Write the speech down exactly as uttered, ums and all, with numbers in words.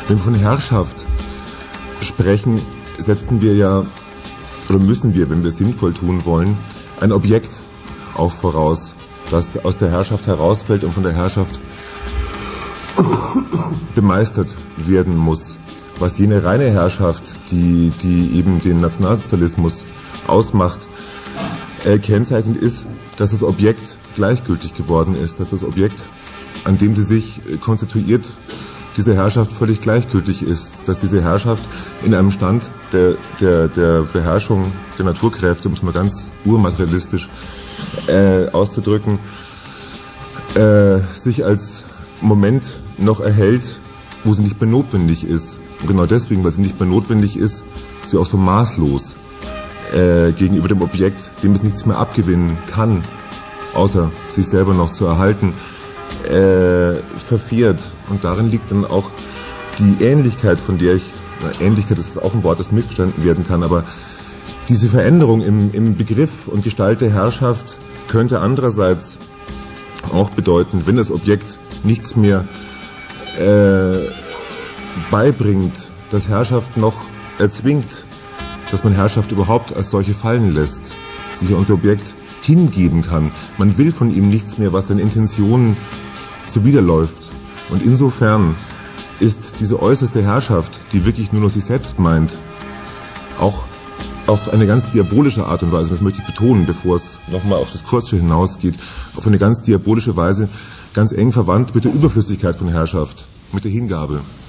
Wenn wir von Herrschaft sprechen, setzen wir ja, oder müssen wir, wenn wir es sinnvoll tun wollen, ein Objekt auch voraus, das aus der Herrschaft herausfällt und von der Herrschaft bemeistert werden muss. Was jene reine Herrschaft, die, die eben den Nationalsozialismus ausmacht, äh, kennzeichnend ist, dass das Objekt gleichgültig geworden ist, dass das Objekt, an dem sie sich äh, konstituiert, diese Herrschaft völlig gleichgültig ist, dass diese Herrschaft in einem Stand der, der, der Beherrschung der Naturkräfte, um es mal ganz urmaterialistisch äh, auszudrücken, äh, sich als Moment noch erhält, wo sie nicht mehr notwendig ist. Und genau deswegen, weil sie nicht mehr notwendig ist, ist sie auch so maßlos äh, gegenüber dem Objekt, dem es nichts mehr abgewinnen kann, außer sich selber noch zu erhalten, äh, verfährt. Und darin liegt dann auch die Ähnlichkeit, von der ich, na, Ähnlichkeit ist auch ein Wort, das missverstanden werden kann, aber diese Veränderung im, im Begriff und Gestalt der Herrschaft könnte andererseits auch bedeuten, wenn das Objekt nichts mehr äh, beibringt, dass Herrschaft noch erzwingt, dass man Herrschaft überhaupt als solche fallen lässt, sich unser Objekt hingeben kann. Man will von ihm nichts mehr, was den Intentionen zuwiderläuft. Und insofern ist diese äußerste Herrschaft, die wirklich nur noch sich selbst meint, auch auf eine ganz diabolische Art und Weise, das möchte ich betonen, bevor es nochmal auf das Kurzsche hinausgeht, auf eine ganz diabolische Weise ganz eng verwandt mit der Überflüssigkeit von Herrschaft, mit der Hingabe.